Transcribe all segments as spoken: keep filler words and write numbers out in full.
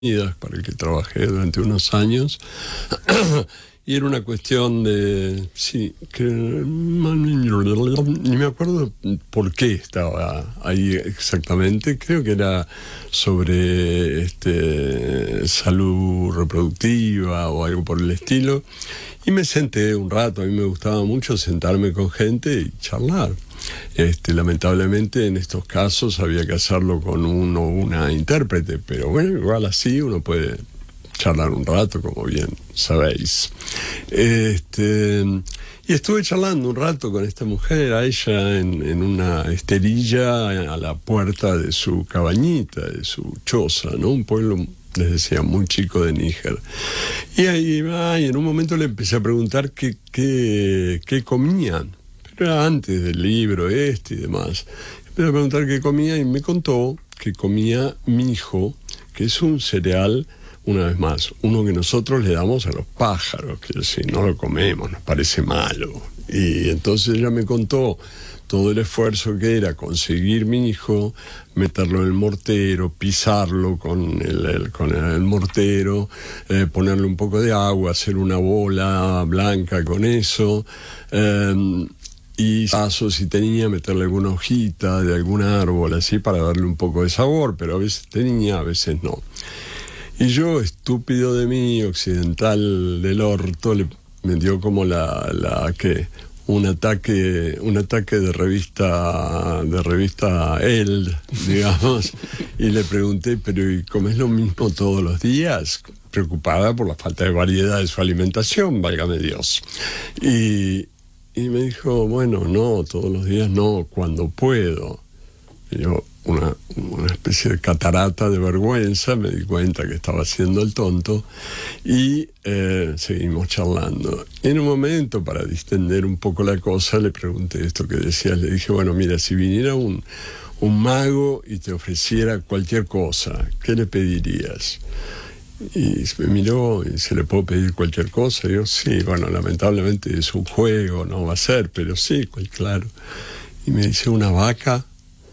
para el que trabajé durante unos años. Y era una cuestión de, sí, que ni me acuerdo por qué estaba ahí exactamente. Creo que era sobre este, salud reproductiva o algo por el estilo. Y me senté un rato. A mí me gustaba mucho sentarme con gente y charlar. Este, lamentablemente en estos casos había que hacerlo con uno o una intérprete, pero bueno, igual así uno puede charlar un rato, como bien sabéis. Este, y estuve charlando un rato con esta mujer, a ella en, en una esterilla a la puerta de su cabañita, de su choza, ¿no? Un pueblo, les decía, muy chico de Níger. Y ahí, ay, en un momento le empecé a preguntar qué, qué, qué comían. Pero era antes del libro este y demás. Empecé a preguntar qué comía y me contó que comía mijo, que es un cereal, una vez más, uno que nosotros le damos a los pájaros, que si no lo comemos nos parece malo. Y entonces ella me contó todo el esfuerzo que era conseguir mijo, meterlo en el mortero, pisarlo con el, el, con el mortero, eh, ponerle un poco de agua, hacer una bola blanca con eso, eh, y pasos si tenía, meterle alguna hojita de algún árbol así para darle un poco de sabor, pero a veces tenía, a veces no. Y yo, estúpido de mí, occidental del orto, le, me dio como la, la ¿qué? un ataque, un ataque de revista, de revista Elle, digamos, y le pregunté, pero ¿y comes lo mismo todos los días? Preocupada por la falta de variedad de su alimentación, válgame Dios. Y, y me dijo, bueno, no, todos los días no, cuando puedo. Y yo, Una, una especie de catarata de vergüenza, me di cuenta que estaba haciendo el tonto y eh, seguimos charlando. En un momento, para distender un poco la cosa, le pregunté esto que decías, le dije, bueno, mira, si viniera un, un mago y te ofreciera cualquier cosa, ¿qué le pedirías? Y me miró y se le puedo pedir cualquier cosa. Y yo, sí, bueno, lamentablemente es un juego, no va a ser, pero sí, claro. Y me dice, ¿una vaca?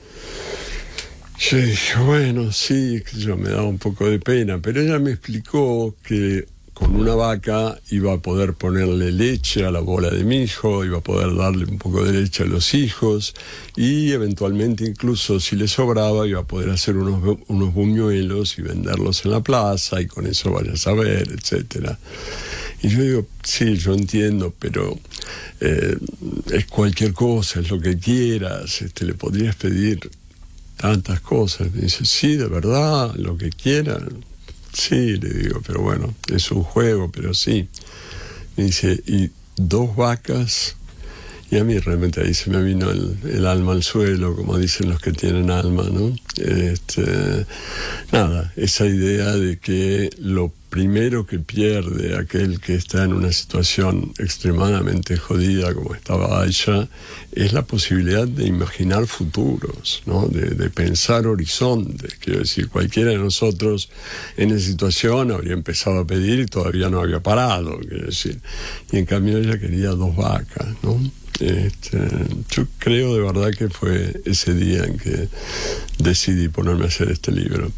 Yo dije, bueno, sí, yo me daba un poco de pena, pero ella me explicó que con una vaca iba a poder ponerle leche a la bola de mijo, iba a poder darle un poco de leche a los hijos y eventualmente incluso si le sobraba iba a poder hacer unos, unos buñuelos y venderlos en la plaza y con eso vaya a saber, etcétera. Y yo digo, sí, yo entiendo, pero eh, es cualquier cosa, es lo que quieras, este, le podrías pedir tantas cosas. Me dice, sí, de verdad, lo que quieran. Sí, le digo, pero bueno, es un juego, pero sí. Me dice, y dos vacas. Y a mí realmente ahí se me vino el, el alma al suelo, como dicen los que tienen alma, ¿no? Este, nada, esa idea de que lo primero que pierde aquel que está en una situación extremadamente jodida como estaba ella es la posibilidad de imaginar futuros, ¿no? De, de pensar horizontes. Quiero decir, cualquiera de nosotros en esa situación habría empezado a pedir y todavía no había parado, quiero decir. Y en cambio ella quería dos vacas, ¿no? Este, yo creo de verdad que fue ese día en que decidí ponerme a hacer este libro.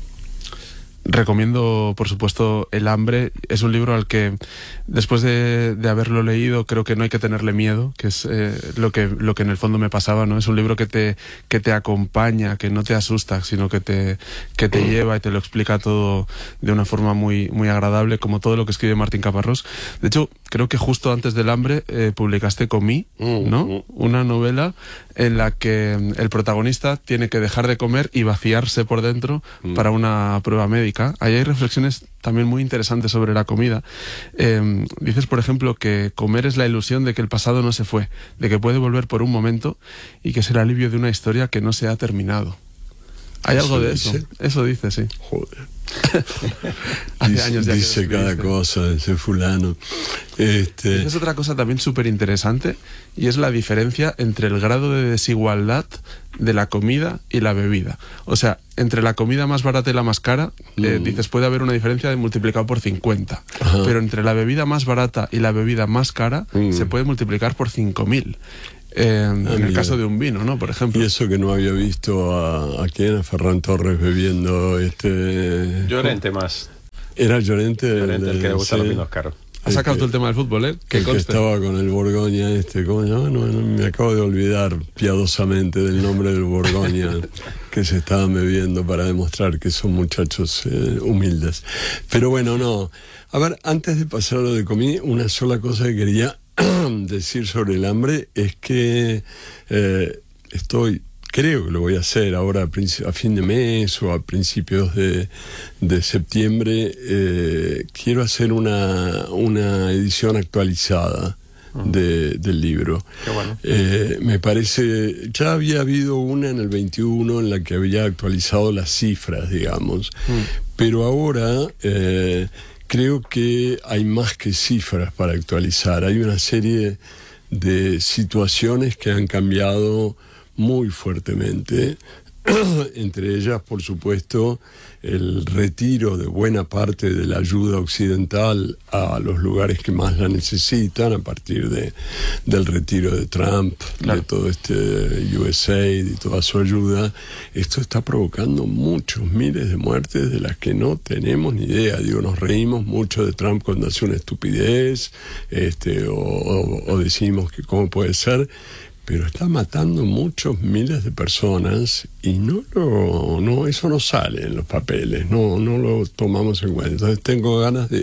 Recomiendo, por supuesto, El hambre. Es un libro al que, después de, de haberlo leído, creo que no hay que tenerle miedo, que es eh, lo que lo que en el fondo me pasaba, ¿no? Es un libro que te que te acompaña, que no te asusta, sino que te que te lleva y te lo explica todo de una forma muy muy agradable, como todo lo que escribe Martín Caparrós. De hecho, creo que justo antes del hambre eh, publicaste Comí, ¿no? Una novela en la que el protagonista tiene que dejar de comer y vaciarse por dentro para una prueba médica. Ahí hay reflexiones también muy interesantes sobre la comida. Eh, dices, por ejemplo, que comer es la ilusión de que el pasado no se fue, de que puede volver por un momento y que es el alivio de una historia que no se ha terminado. ¿Hay ¿Eso algo de dice? eso? Eso dice, sí. Joder. Hace dice, años ya dice que cada cosa ese fulano. Este... Es otra cosa también súper interesante y es la diferencia entre el grado de desigualdad de la comida y la bebida. O sea, entre la comida más barata y la más cara, mm. eh, dices, puede haber una diferencia de multiplicado por cincuenta. Ajá. Pero entre la bebida más barata y la bebida más cara, mm. se puede multiplicar por cinco mil. Eh, ah, en el mira. caso de un vino, ¿no? Por ejemplo. Y eso que no había visto a, a quién, a Ferran Torres bebiendo este... Llorente más. Era Llorente, Llorente el, el que le gusta sí. los vinos caros. Has sacado tú el tema del fútbol, ¿eh? Que el que estaba con el Borgoña este, ¿cómo se llama? No, no, me acabo de olvidar piadosamente del nombre del Borgoña que se estaban bebiendo para demostrar que son muchachos eh, humildes. Pero bueno, no. A ver, antes de pasar a lo de comí, una sola cosa que quería decir sobre el hambre es que eh, estoy... Creo que lo voy a hacer ahora a, a fin de mes o a principios de, de septiembre. Eh, quiero hacer una, una edición actualizada de, del libro. Qué bueno. Eh, me parece, ya había habido una en el veintiuno en la que había actualizado las cifras, digamos. Mm. Pero ahora eh, creo que hay más que cifras para actualizar. Hay una serie de situaciones que han cambiado muy fuertemente, entre ellas, por supuesto, el retiro de buena parte de la ayuda occidental a los lugares que más la necesitan, a partir de, del retiro de Trump, claro, de todo este U S A I D y toda su ayuda. Esto está provocando muchos miles de muertes de las que no tenemos ni idea. Digo, nos reímos mucho de Trump cuando hace una estupidez, este, o, o, o decimos que cómo puede ser, pero está matando muchos miles de personas y no lo, no, eso no sale en los papeles, no, no lo tomamos en cuenta. Entonces tengo ganas de,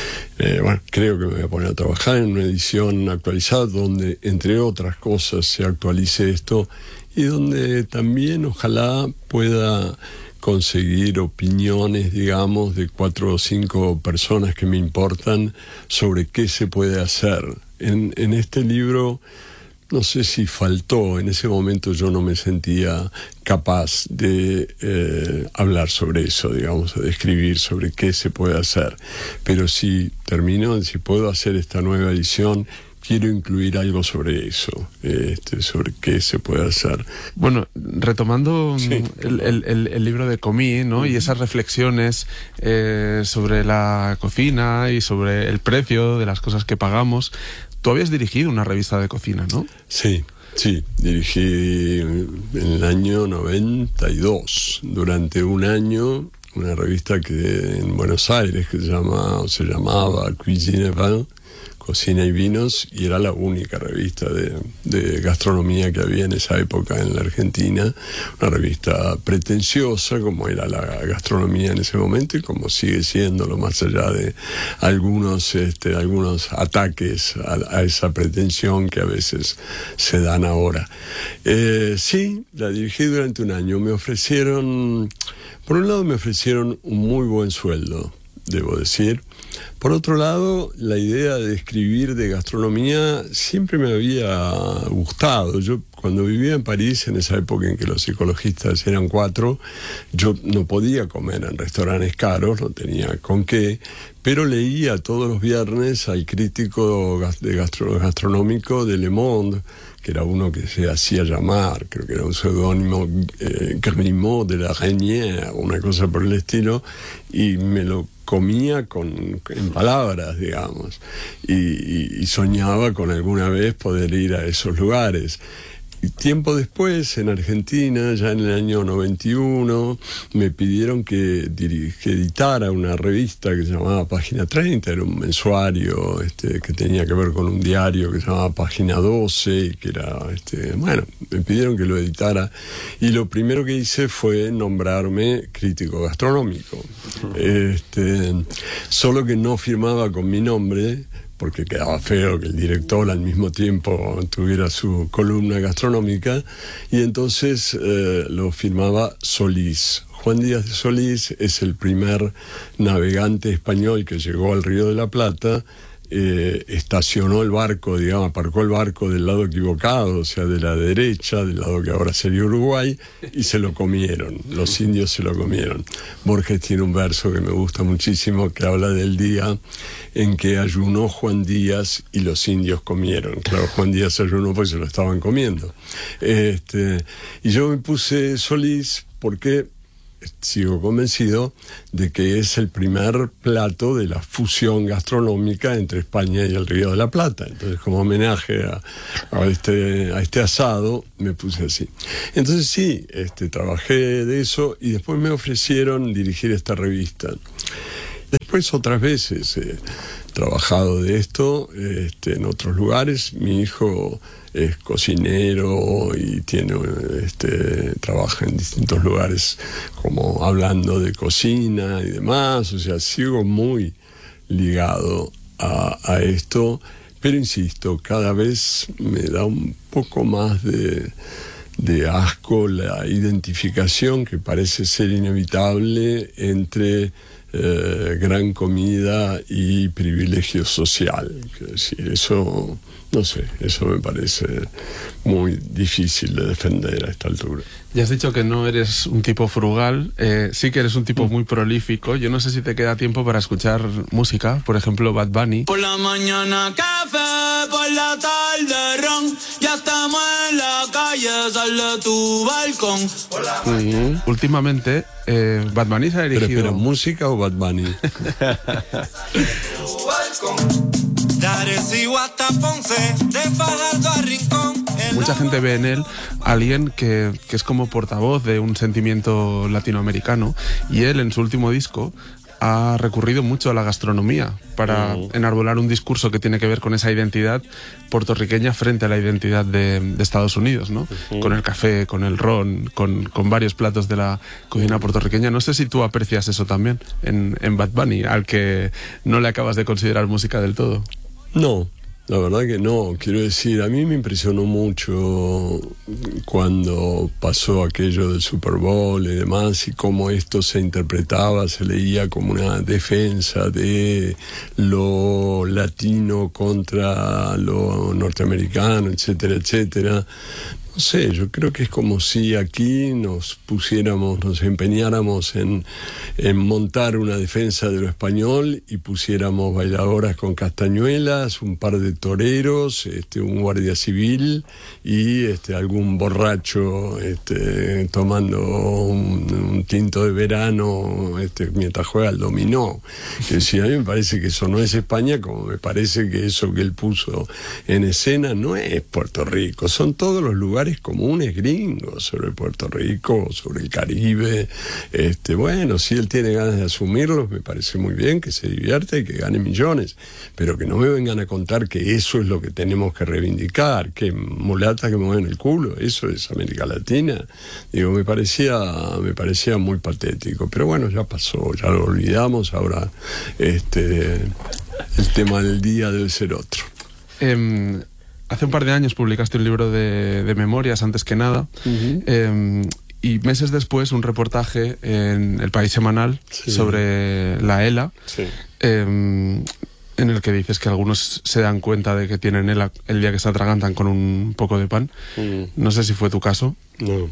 eh, bueno, creo que me voy a poner a trabajar en una edición actualizada donde, entre otras cosas, se actualice esto y donde también ojalá pueda conseguir opiniones, digamos, de cuatro o cinco personas que me importan sobre qué se puede hacer. En, en este libro, no sé si faltó, en ese momento yo no me sentía capaz de eh, hablar sobre eso, digamos, de escribir sobre qué se puede hacer. Pero si termino, si puedo hacer esta nueva edición, quiero incluir algo sobre eso, este, sobre qué se puede hacer. Bueno, retomando sí. el, el, el libro de Comí, ¿no? Uh-huh. Y esas reflexiones eh, sobre la cocina y sobre el precio de las cosas que pagamos. Tú habías dirigido una revista de cocina, ¿no? Sí, sí, dirigí en el año noventa y dos, durante un año, una revista que en Buenos Aires que se llama, o se llamaba Cuisine et Vin, Cocina y Vinos, y era la única revista de, de gastronomía que había en esa época en la Argentina, una revista pretenciosa como era la gastronomía en ese momento y como sigue siendo, lo más allá de algunos, este, algunos ataques a, a esa pretensión que a veces se dan ahora. Eh, sí, la dirigí durante un año. Me ofrecieron, por un lado me ofrecieron un muy buen sueldo, debo decir. Por otro lado, la idea de escribir de gastronomía siempre me había gustado. Yo cuando vivía en París, en esa época en que los psicologistas eran cuatro, yo no podía comer en restaurantes caros, no tenía con qué, pero leía todos los viernes al crítico de gastro, gastronómico de Le Monde, que era uno que se hacía llamar, creo que era un seudónimo, eh, Grimaud de la Reynière, una cosa por el estilo, y me lo comía con, en palabras, digamos, y, y, y soñaba con alguna vez poder ir a esos lugares. Y tiempo después, en Argentina, ya en el año noventa y uno, me pidieron que, que editara una revista que se llamaba Página treinta, era un mensuario este, que tenía que ver con un diario que se llamaba Página doce, y que era, este, bueno, me pidieron que lo editara, y lo primero que hice fue nombrarme crítico gastronómico. Uh-huh. Este, solo que no firmaba con mi nombre, porque quedaba feo que el director al mismo tiempo tuviera su columna gastronómica, y entonces eh, lo firmaba Solís. Juan Díaz de Solís es el primer navegante español que llegó al Río de la Plata. Eh, estacionó el barco, digamos, aparcó el barco del lado equivocado, o sea, de la derecha, del lado que ahora sería Uruguay, y se lo comieron, los indios se lo comieron. Borges tiene un verso que me gusta muchísimo, que habla del día en que ayunó Juan Díaz y los indios comieron. Claro, Juan Díaz ayunó porque se lo estaban comiendo. Este, y yo me puse Solís porque sigo convencido de que es el primer plato de la fusión gastronómica entre España y el Río de la Plata. Entonces, como homenaje a, a, este, a este asado, me puse así. Entonces sí, este, trabajé de eso y después me ofrecieron dirigir esta revista. después otras veces he trabajado de esto este, en otros lugares. Mi hijo es cocinero y tiene este, trabaja en distintos lugares como hablando de cocina y demás. O sea, sigo muy ligado a, a esto, pero insisto, cada vez me da un poco más de, de asco la identificación que parece ser inevitable entre eh, gran comida y privilegio social. Quiero decir, eso, no sé, eso me parece muy difícil de defender a esta altura. Ya has dicho que no eres un tipo frugal, eh, sí que eres un tipo muy prolífico. Yo no sé si te queda tiempo para escuchar música, por ejemplo, Bad Bunny. Por la mañana café, por la tarde ron, ya estamos en la calle, sal de tu balcón. Uh-huh. Últimamente, eh, Bad Bunny se ha dirigido... ¿Pero, pero música o Bad Bunny? Mucha gente ve en él a alguien que, que es como portavoz de un sentimiento latinoamericano, y él en su último disco ha recurrido mucho a la gastronomía para uh-huh. enarbolar un discurso que tiene que ver con esa identidad puertorriqueña frente a la identidad de, de Estados Unidos, ¿no? Uh-huh. Con el café, con el ron, con, con varios platos de la cocina puertorriqueña. No sé si tú aprecias eso también en, en Bad Bunny, al que no le acabas de considerar música del todo. No, la verdad que no. Quiero decir, a mí me impresionó mucho cuando pasó aquello del Super Bowl y demás, y cómo esto se interpretaba, se leía como una defensa de lo latino contra lo norteamericano, etcétera, etcétera. No sé, yo creo que es como si aquí nos pusiéramos, nos empeñáramos en, en montar una defensa de lo español y pusiéramos bailadoras con castañuelas, un par de toreros, este, un guardia civil y este, algún borracho este, tomando un, un tinto de verano este, mientras juega al dominó. Es decir, a mí me parece que eso no es España, como me parece que eso que él puso en escena no es Puerto Rico. Son todos los lugares comunes gringos sobre Puerto Rico, sobre el Caribe. Este, bueno, si él tiene ganas de asumirlos, me parece muy bien, que se divierta y que gane millones, pero que no me vengan a contar que eso es lo que tenemos que reivindicar, que mulata que me mueven el culo, eso es América Latina. Digo, me parecía, me parecía muy patético, pero bueno, ya pasó, ya lo olvidamos. Ahora este, el tema del día debe ser otro. Eh... Hace un par de años publicaste un libro de, de memorias, Antes que nada, uh-huh. eh, y meses después un reportaje en El País Semanal sí. sobre la ELA, sí. eh, en el que dices que algunos se dan cuenta de que tienen ELA el día que se atragantan con un poco de pan. Uh-huh. No sé si fue tu caso. No,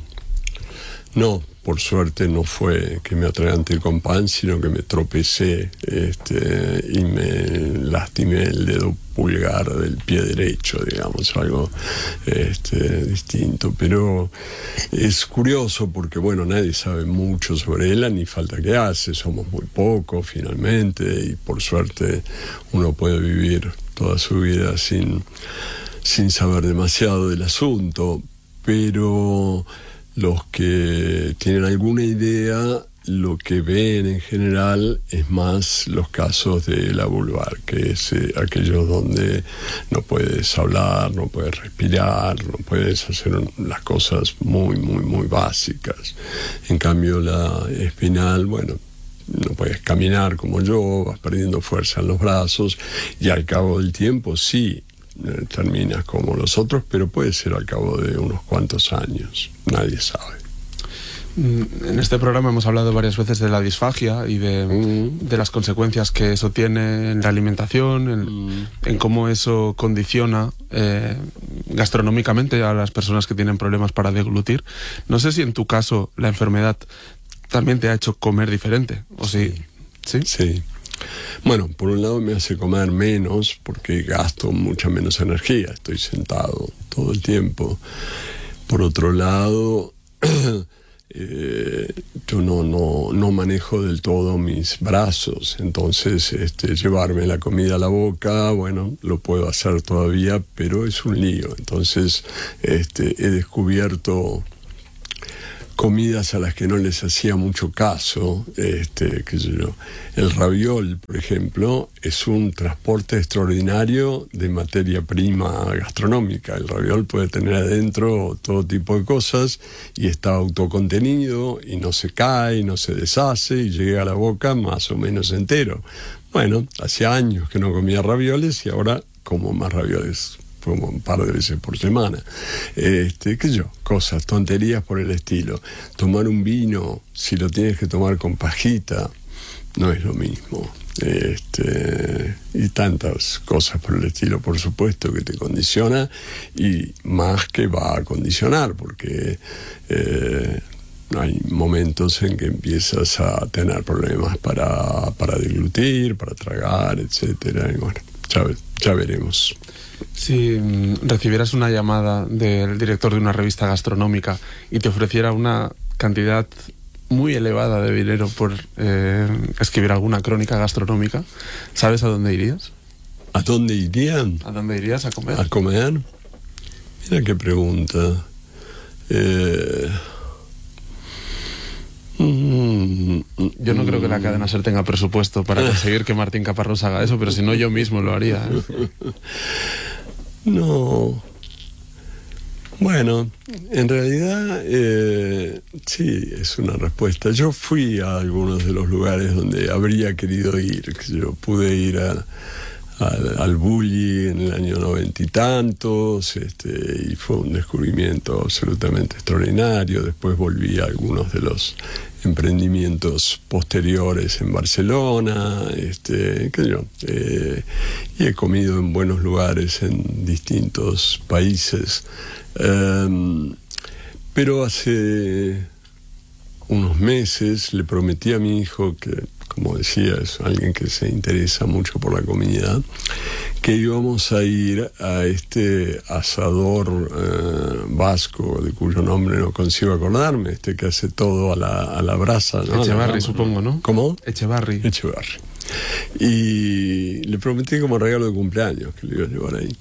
no. Por suerte no fue que me atraganté con pan, sino que me tropecé este, y me lastimé el dedo pulgar del pie derecho, digamos, algo este, distinto. Pero es curioso porque, bueno, nadie sabe mucho sobre ella, ni falta que hace, somos muy pocos finalmente, y por suerte uno puede vivir toda su vida sin, sin saber demasiado del asunto, pero... los que tienen alguna idea, lo que ven en general es más los casos de la vulvar, que es eh, aquellos donde no puedes hablar, no puedes respirar, no puedes hacer las cosas muy, muy, muy básicas. En cambio, la espinal, bueno, no puedes caminar como yo, vas perdiendo fuerza en los brazos, y al cabo del tiempo sí, terminas como los otros, pero puede ser al cabo de unos cuantos años, nadie sabe. En este programa hemos hablado varias veces de la disfagia y de, mm. de las consecuencias que eso tiene en la alimentación, en, mm. en cómo eso condiciona eh, gastronómicamente a las personas que tienen problemas para deglutir. No sé si en tu caso la enfermedad también te ha hecho comer diferente, ¿o sí? Sí. ¿Sí? Sí. Bueno, por un lado me hace comer menos porque gasto mucha menos energía, estoy sentado todo el tiempo. Por otro lado, eh, yo no, no, no manejo del todo mis brazos, entonces este, llevarme la comida a la boca, bueno, lo puedo hacer todavía, pero es un lío. Entonces este, he descubierto comidas a las que no les hacía mucho caso, este, qué sé yo. El raviol, por ejemplo, es un transporte extraordinario de materia prima gastronómica. El raviol puede tener adentro todo tipo de cosas y está autocontenido y no se cae, no se deshace y llega a la boca más o menos entero. Bueno, hacía años que no comía ravioles y ahora como más ravioles, como un par de veces por semana. Este, qué sé yo, cosas, tonterías por el estilo. Tomar un vino, si lo tienes que tomar con pajita, no es lo mismo. Este, y tantas cosas por el estilo, por supuesto, que te condiciona y más que va a condicionar, porque eh, hay momentos en que empiezas a tener problemas para, para deglutir, para tragar, etcétera. Y bueno, ya, ya veremos. Si recibieras una llamada del director de una revista gastronómica y te ofreciera una cantidad muy elevada de dinero por eh, escribir alguna crónica gastronómica, ¿sabes a dónde irías? ¿A dónde irían? ¿A dónde irías a comer? ¿A comer? Mira qué pregunta. Eh... Yo no creo que la cadena SER tenga presupuesto para conseguir que Martín Caparrós haga eso, pero si no, yo mismo lo haría, ¿eh? No. Bueno, en realidad eh, sí, es una respuesta. Yo fui a algunos de los lugares donde habría querido ir. Yo pude ir a, a, al Bulli en el año noventa y tantos, este, y fue un descubrimiento absolutamente extraordinario. Después volví a algunos de los emprendimientos posteriores en Barcelona, este, qué sé yo, eh, y he comido en buenos lugares en distintos países. Um, pero hace unos meses le prometí a mi hijo, que como decía es alguien que se interesa mucho por la comida, que íbamos a ir a este asador uh, vasco, de cuyo nombre no consigo acordarme, este que hace todo a la, a la brasa, ¿no? Echevarri, supongo, ¿no? ¿Cómo? Echevarri. Echevarri. Y le prometí como regalo de cumpleaños que le iba a llevar ahí.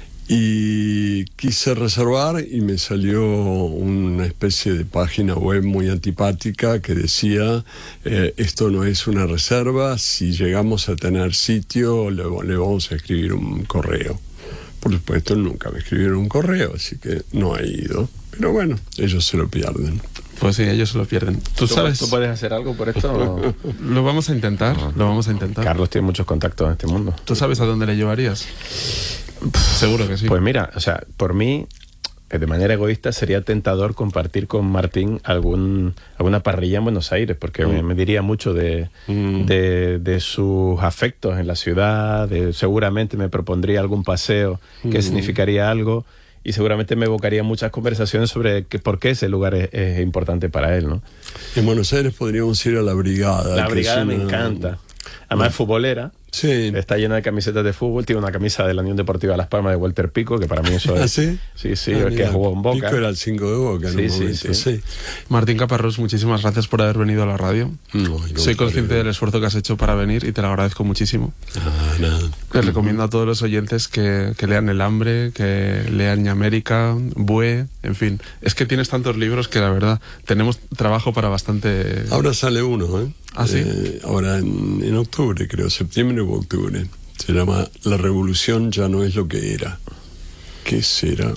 Y quise reservar y me salió una especie de página web muy antipática que decía eh, esto no es una reserva, si llegamos a tener sitio le, le vamos a escribir un correo. Por supuesto nunca me escribieron un correo, así que no he ido, pero bueno, ellos se lo pierden. Pues sí, ellos se lo pierden. ¿Tú, ¿Tú sabes? ¿Tú puedes hacer algo por esto? Lo vamos a intentar, no. lo vamos a intentar. Carlos tiene muchos contactos en este mundo. ¿Tú sabes a dónde le llevarías? Seguro que sí. Pues mira, o sea, por mí, de manera egoísta, sería tentador compartir con Martín algún, alguna parrilla en Buenos Aires, porque mm. me, me diría mucho de, mm. de, de sus afectos en la ciudad, de, seguramente me propondría algún paseo que mm. significaría algo, y seguramente me evocaría muchas conversaciones sobre que, por qué ese lugar es, es importante para él, ¿no? En Buenos Aires podríamos ir a la Brigada. La Brigada una... me encanta. Además es futbolera. Sí. Está llena de camisetas de fútbol. Tiene una camisa de la Unión Deportiva Las Palmas de Walter Pico, que para mí eso es... ¿Ah, sí? Sí, sí, ah, el que jugó en Boca. Pico era el cinco de Boca en sí, un sí, momento, sí. sí. Martín Caparrós, muchísimas gracias por haber venido a la radio. No, Soy consciente del esfuerzo que has hecho para venir y te lo agradezco muchísimo. Ah, nada. Les recomiendo a todos los oyentes que, que lean El Hambre, que lean Ñamérica, Bue, en fin. Es que tienes tantos libros que la verdad tenemos trabajo para bastante... Ahora sale uno, ¿eh? ¿Ah, sí? Eh, ahora en, en octubre, creo, septiembre o octubre. Se llama La revolución ya no es lo que era. ¿Qué será?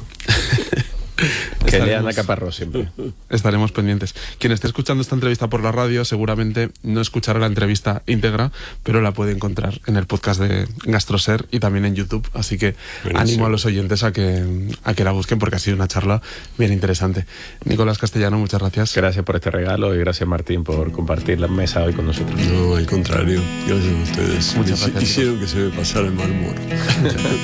Que lean a Caparrós siempre. Estaremos pendientes. Quien esté escuchando esta entrevista por la radio seguramente no escuchará la entrevista íntegra, pero la puede encontrar en el podcast de GastroSer y también en YouTube. Así que buenísimo. Animo a los oyentes a que, a que la busquen porque ha sido una charla bien interesante. Nicolás Castellano, muchas gracias. Gracias por este regalo y gracias, Martín, por compartir la mesa hoy con nosotros. No, al contrario. Gracias a ustedes. Muchas gracias. Hicieron que se me pasara el mal humor.